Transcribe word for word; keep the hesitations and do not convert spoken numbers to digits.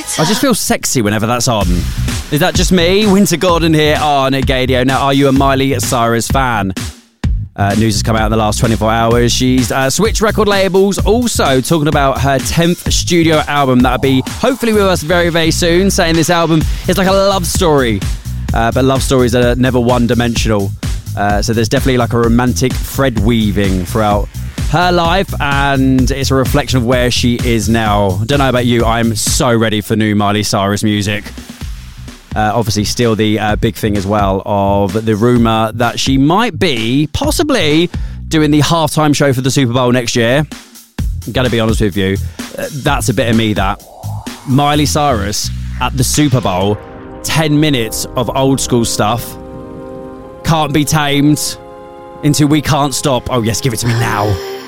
I just feel sexy whenever that's on. Is that just me? Winter Gordon here on Gadio. Now, are you a Miley Cyrus fan? Uh, news has come out in the last twenty-four hours. She's uh, switched record labels. Also talking about her tenth studio album that'll be hopefully with us very, very soon. Saying this album is like a love story. Uh, but love stories are never one-dimensional. Uh, so there's definitely like a romantic thread weaving throughout her life, and it's a reflection of where she is now. Don't know about you, I'm so ready for new Miley Cyrus music. Uh, obviously still the uh, big thing as well of the rumour that she might be possibly doing the halftime show for the Super Bowl next year. I'm going to be honest with you, uh, that's a bit of me, that. Miley Cyrus at the Super Bowl, ten minutes of old school stuff. Can't be tamed into We Can't Stop. Oh yes, give it to me now.